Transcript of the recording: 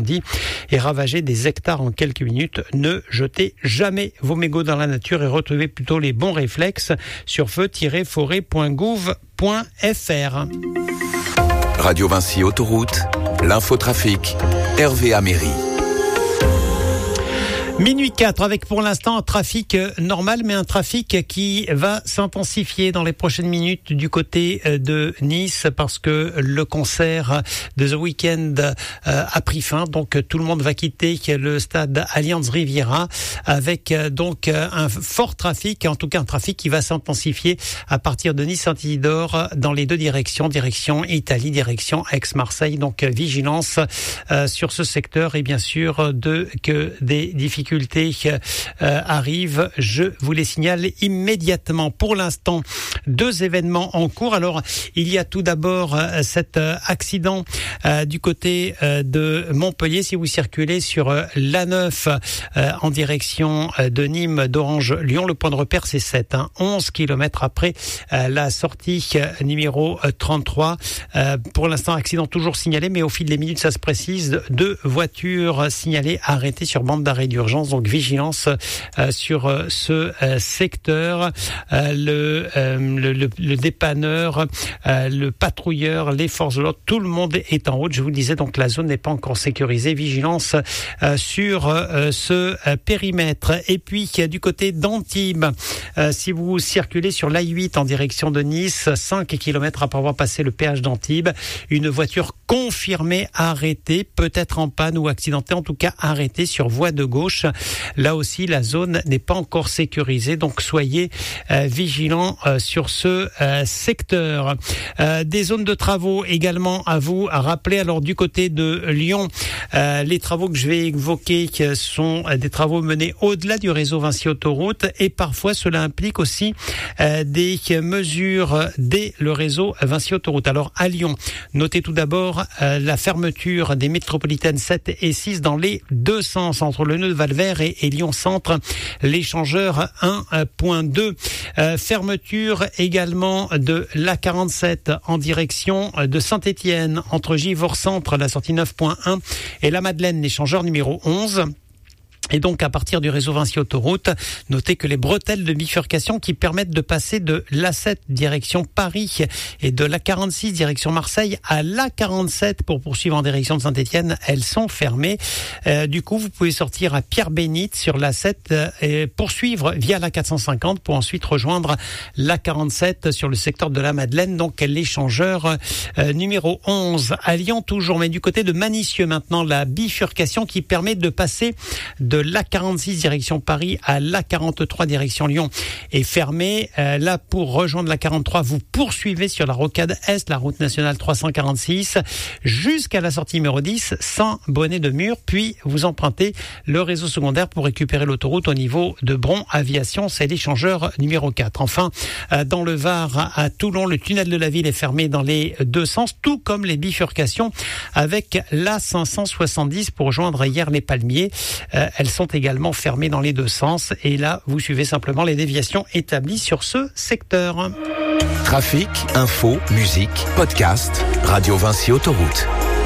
incendie et ravagé des hectares en quelques minutes. Ne jetez jamais vos mégots dans la nature et retrouvez plutôt les bons réflexes sur feu-forêt.gouv.fr. Radio Vinci Autoroute, l'infotrafic, Hervé Améry. Minuit 4 avec pour l'instant un trafic normal, mais un trafic qui va s'intensifier dans les prochaines minutes du côté de Nice parce que le concert de The Weeknd a pris fin. Donc tout le monde va quitter le stade Allianz Riviera avec donc un fort trafic, en tout cas un trafic qui va s'intensifier à partir de Nice-Saint-Isidore dans les deux directions, direction Italie, direction Aix-Marseille. Donc vigilance sur ce secteur et bien sûr que des difficultés arrivent, je vous les signale immédiatement. Pour l'instant, 2 événements en cours. Alors, il y a tout d'abord cet accident du côté de Montpellier. Si vous circulez sur l'A9 en direction de Nîmes, d'Orange, Lyon, le point de repère c'est 7, 11 km après la sortie numéro 33. Pour l'instant, accident toujours signalé, mais au fil des minutes, ça se précise. 2 voitures signalées arrêtées sur bande d'arrêt d'urgence. Donc vigilance sur ce secteur. Le dépanneur, le patrouilleur, les forces de l'ordre, tout le monde est en route. Je vous le disais, donc la zone n'est pas encore sécurisée. Vigilance sur ce périmètre. Et puis du côté d'Antibes, si vous circulez sur l'A8 en direction de Nice, 5 km après avoir passé le péage d'Antibes, une voiture confirmée arrêtée, peut-être en panne ou accidentée, en tout cas arrêtée sur voie de gauche. Là aussi, la zone n'est pas encore sécurisée, donc soyez vigilants sur ce secteur. Des zones de travaux également à vous rappeler. Alors du côté de Lyon, les travaux que je vais évoquer sont des travaux menés au-delà du réseau Vinci Autoroute et parfois cela implique aussi des mesures dès le réseau Vinci Autoroute. Alors à Lyon, notez tout d'abord la fermeture des métropolitaines 7 et 6 dans les deux sens entre le nœud de Valvert et Lyon Centre, l'échangeur 1.2. Fermeture également de l'A47 en direction de Saint-Étienne entre Givors Centre, la sortie 9.1 et la Madeleine, l'échangeur numéro 11. Et donc, à partir du réseau Vinci Autoroute, notez que les bretelles de bifurcation qui permettent de passer de l'A7 direction Paris et de l'A46 direction Marseille à l'A47 pour poursuivre en direction de Saint-Étienne, elles sont fermées. Du coup, vous pouvez sortir à Pierre-Bénite sur l'A7 et poursuivre via l'A450 pour ensuite rejoindre l'A47 sur le secteur de la Madeleine. Donc, l'échangeur numéro 11 à Lyon toujours, mais du côté de Manicieux maintenant, la bifurcation qui permet de passer de l'A46 direction Paris à l'A43 direction Lyon est fermée. Là, pour rejoindre l'A43, vous poursuivez sur la rocade Est, la route nationale 346, jusqu'à la sortie numéro 10, sans bonnet de mur, puis vous empruntez le réseau secondaire pour récupérer l'autoroute au niveau de Bron Aviation, c'est l'échangeur numéro 4. Enfin, dans le Var, à Toulon, le tunnel de la ville est fermé dans les deux sens, tout comme les bifurcations avec l'A570 pour rejoindre hier les Palmiers. Elles sont également fermées dans les deux sens et là, vous suivez simplement les déviations établies sur ce secteur. Trafic, info, musique, podcast, Radio Vinci Autoroute.